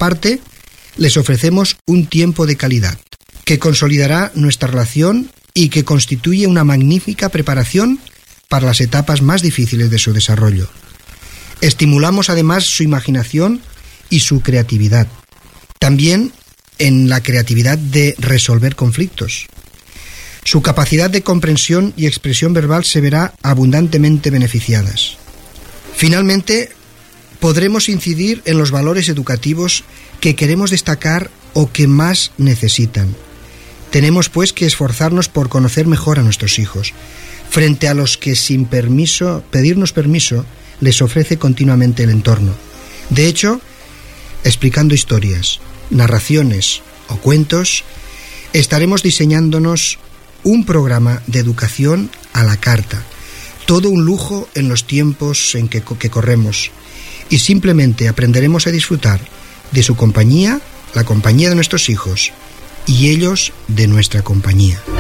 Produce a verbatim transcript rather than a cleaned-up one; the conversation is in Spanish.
parte, les ofrecemos un tiempo de calidad, que consolidará nuestra relación y que constituye una magnífica preparación para las etapas más difíciles de su desarrollo. Estimulamos además su imaginación y su creatividad. También en la creatividad de resolver conflictos. Su capacidad de comprensión y expresión verbal se verá abundantemente beneficiadas. Finalmente, podremos incidir en los valores educativos que queremos destacar o que más necesitan. Tenemos, pues, que esforzarnos por conocer mejor a nuestros hijos, frente a los que sin permiso, pedirnos permiso, les ofrece continuamente el entorno. De hecho, explicando historias, narraciones o cuentos, estaremos diseñándonos un programa de educación a la carta, todo un lujo en los tiempos en que, que corremos, y simplemente aprenderemos a disfrutar de su compañía, la compañía de nuestros hijos, y ellos de nuestra compañía.